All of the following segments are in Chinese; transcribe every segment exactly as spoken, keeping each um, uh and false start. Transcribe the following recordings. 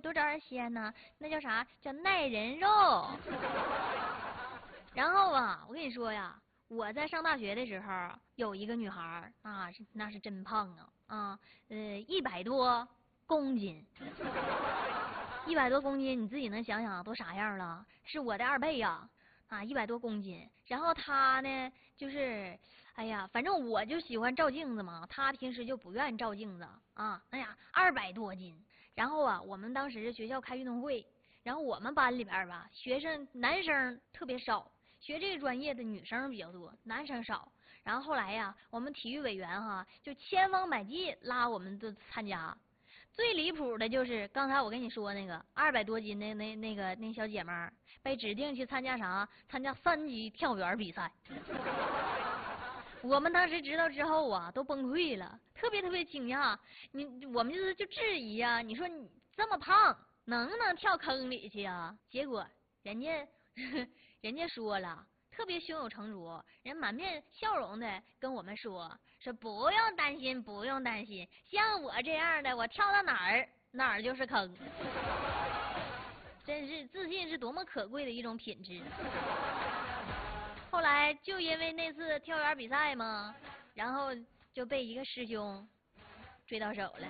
多招人稀罕呢，那叫啥？叫耐人肉。然后啊，我跟你说呀，我在上大学的时候，有一个女孩啊，是那是真胖啊啊，呃，一百多公斤，一百多公斤，你自己能想想都啥样了？是我的二倍呀。啊，一百多公斤，然后他呢，就是，哎呀，反正我就喜欢照镜子嘛，他平时就不愿意照镜子啊。哎呀，二百多斤，然后啊，我们当时学校开运动会，然后我们班里边吧，学生男生特别少，学这个专业的女生比较多，男生少。然后后来呀，我们体育委员哈，就千方百计拉我们都参加。最离谱的就是刚才我跟你说那个二百多斤的那那个那小姐们儿被指定去参加啥？参加三级跳远比赛。我们当时知道之后啊，都崩溃了，特别特别惊讶。你我们就是就质疑啊，你说你这么胖，能不能跳坑里去啊？结果人家人家说了。特别胸有成竹，人满面笑容的跟我们说说不用担心，不用担心，像我这样的，我跳到哪儿哪儿就是坑。真是自信是多么可贵的一种品质。后来就因为那次跳远比赛嘛，然后就被一个师兄追到手了。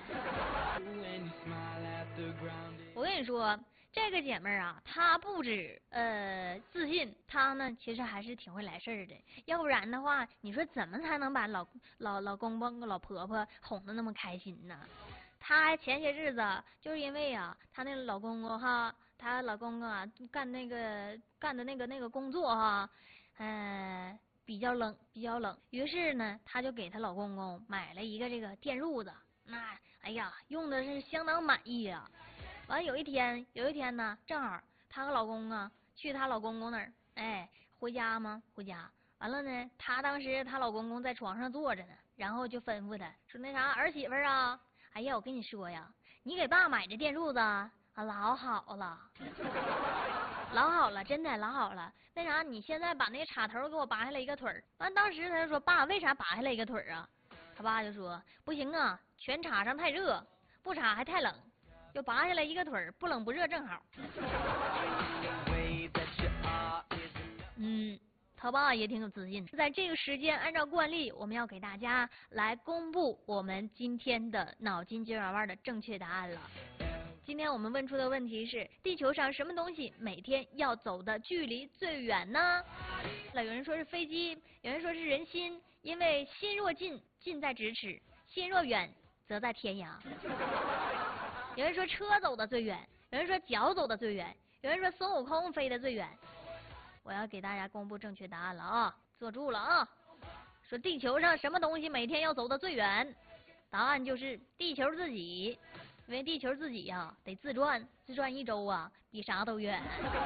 我跟你说。这个姐妹儿啊，她不止呃自信，她呢其实还是挺会来事儿的。要不然的话，你说怎么才能把老老老公公、老婆婆哄得那么开心呢？她前些日子就是因为啊，她那老公公哈，她老公公啊干那个干的那个那个工作哈，呃比较冷，比较冷。于是呢，她就给她老公公买了一个这个电褥子，那哎呀，用的是相当满意啊。完有一天，有一天呢，正好她和老公啊去她老公公那儿，哎，回家吗？回家。完了呢，她当时她老公公在床上坐着呢，然后就吩咐她说：“那啥，儿媳妇啊，哎呀，我跟你说呀，你给爸买这电褥子啊，老好了，老好了，真的老好了。那啥，你现在把那个插头给我拔下来一个腿儿。”完，当时他就说：“爸，为啥拔下来一个腿儿啊？”他爸就说：“不行啊，全插上太热，不插还太冷。”就拔下来一个腿儿，不冷不热正好。嗯，他爸也挺有自信。在这个时间，按照惯例，我们要给大家来公布我们今天的脑筋急转弯的正确答案了。今天我们问出的问题是：地球上什么东西每天要走的距离最远呢？有人说是飞机，有人说是人心，因为心若近，近在咫尺；心若远，则在天涯。有人说车走的最远，有人说脚走的最远，有人说孙悟空飞得最远。我要给大家公布正确答案了啊，坐住了啊！说地球上什么东西每天要走得最远？答案就是地球自己，因为地球自己呀、啊、得自转，自转一周啊，比啥都远。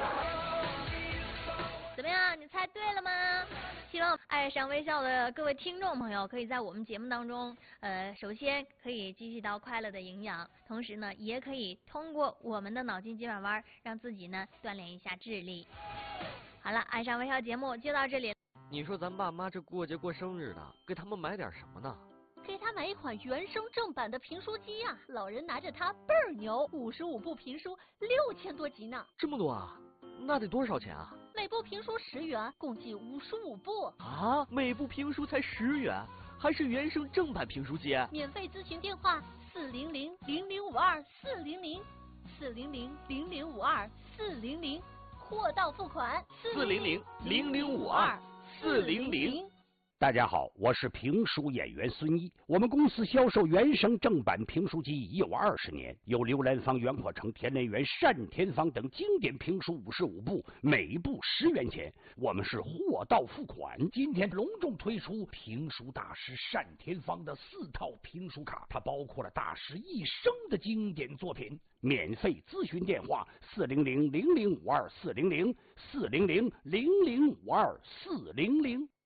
怎么样，你猜对了吗？希望爱上微笑的各位听众朋友可以在我们节目当中，呃，首先可以汲取到快乐的营养，同时呢，也可以通过我们的脑筋急转弯，让自己呢锻炼一下智力。好了，爱上微笑节目就到这里。 你说咱爸妈这过节过生日的，给他们买点什么呢？ 给他买一款原声正版的评书机啊！老人拿着它倍儿牛，五十五部评书，六千多集呢。 这么多啊？那得多少钱啊？ 每部评书十元，共计五十五部啊！每部评书才十元，还是原声正版评书机？ 免费咨询电话：四零零零零五二四零零，四零零零零五二四零零，货到付款。 四零零零零五二四零零。 大家好，我是评书演员孙一。我们公司销售原声正版评书机已有二十年，有刘兰芳、袁阔成、田连元、单田芳等经典评书五十五部，每部十元钱。我们是货到付款。今天隆重推出评书大师单田芳的四套评书卡，它包括了大师一生的经典作品。免费咨询电话：四零零零零五二四零零，四零零零零五二四零零。